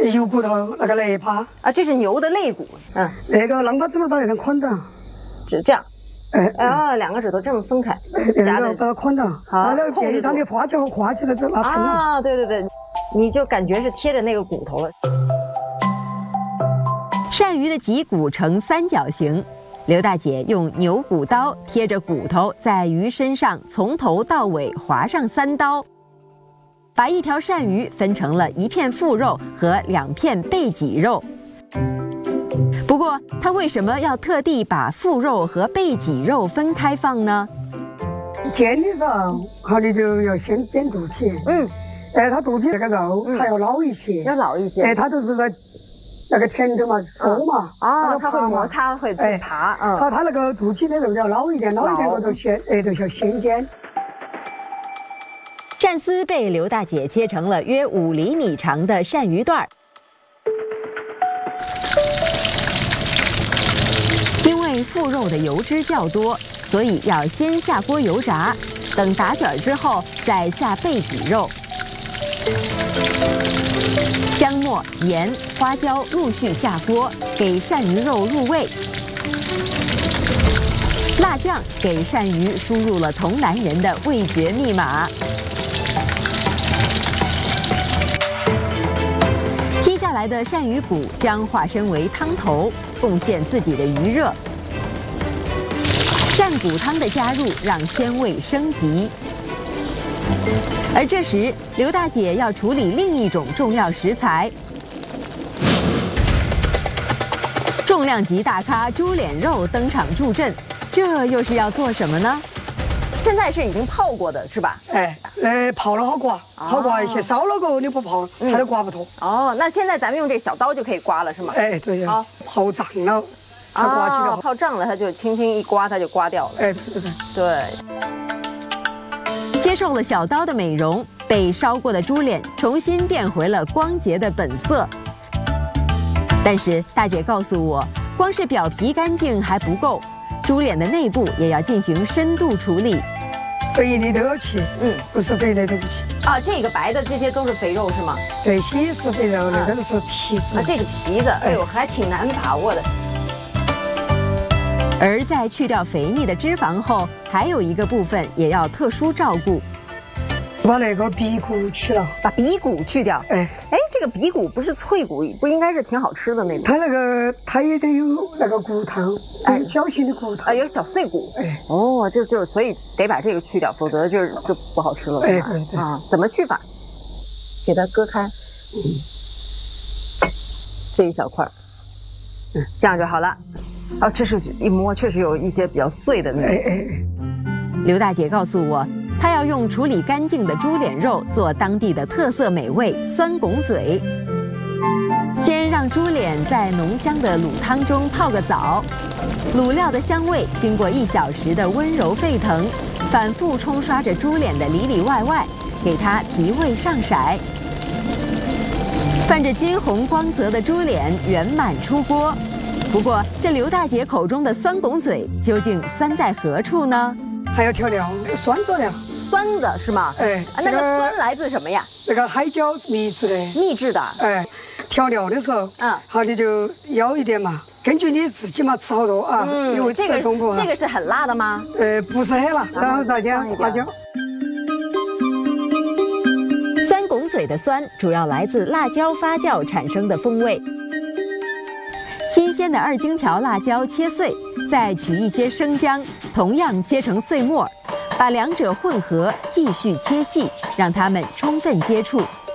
油骨头那个肋耙啊，这是牛的肋骨。嗯， 那个啷个这么大有点宽的， 是这样。两个指头这么分开，夹的宽的， 好， 便于它的画脚和画起来都拿成了。 啊，对对对，你就感觉是贴着那个骨头了。 鳝鱼的脊骨呈三角形，刘大姐用牛骨刀贴着骨头，在鱼身上从头到尾划上3刀，把一条鳝鱼分成了1片腹肉和2片背脊肉。不过，他为什么要特地把腹肉和背脊肉分开放呢？ 煎的时候，好你就要先煎肚皮。它肚皮那个肉，它要老一些。 要老一些。 它就是那个前头嘛，收嘛。 啊，它会摩擦，会爬。 它那个肚皮的肉要老一点，老一点我就先煎。 鳝丝被刘大姐切成了约5厘米长的鳝鱼段儿。因为腹肉的油脂较多，所以要先下锅油炸，等打卷之后再下背脊肉。姜末、盐、花椒陆续下锅，给鳝鱼肉入味。辣酱给鳝鱼输入了童男人的味觉密码。剔下来的鳝鱼骨将化身为汤头，贡献自己的余热。鳝骨汤的加入让鲜味升级。而这时，刘大姐要处理另一种重要食材——重量级大咖猪脸肉登场助阵，这又是要做什么呢？ 现在是已经泡过的是吧？ 泡了好刮，好刮一些，烧了过后你不泡，它就刮不脱。 哦，那现在咱们用这小刀就可以刮了是吗？ 对呀。泡胀了，它刮起来。 泡胀了，它就轻轻一刮，它就刮掉了。对。 接受了小刀的美容，被烧过的猪脸重新变回了光洁的本色。但是大姐告诉我，光是表皮干净还不够，猪脸的内部也要进行深度处理。 肥的都要去，不是肥的都不去。 啊，这个白的这些都是肥肉是吗？ 这些是肥肉，那个是皮子。 啊，这个皮子，哎呦，还挺难把握的。 而在去掉肥腻的脂肪后，还有一个部分也要特殊照顾， 把那个鼻骨去了， 把鼻骨去掉。这个鼻骨不是脆骨，不应该是挺好吃的那种？ 它也得有那个骨头，小型的骨头， 有小碎骨。就是所以得把这个去掉，否则就不好吃了。 对。 怎么去法？给它割开，这一小块，这样就好了。这是一摸，确实有一些比较碎的那种。 刘大姐告诉我，她要用处理干净的猪脸肉做当地的特色美味酸拱嘴。先让猪脸在浓香的卤汤中泡个澡，卤料的香味经过1小时的温柔沸腾，反复冲刷着猪脸的里里外外，给它提味上色。泛着金红光泽的猪脸圆满出锅。不过，这刘大姐口中的酸拱嘴究竟酸在何处呢？ 还要调料，酸佐料。 酸的是吗？那个酸来自什么呀？ 那个海椒秘制的。 秘制的。 调料的时候，好你就要一点嘛，根据你自己嘛吃好多啊。因为这个是很辣的吗？ 不是很辣，然后再加花椒。 酸拱嘴的酸主要来自辣椒发酵产生的风味。新鲜的2荆条辣椒切碎，再取一些生姜，同样切成碎末，把2者混合，继续切细，让它们充分接触。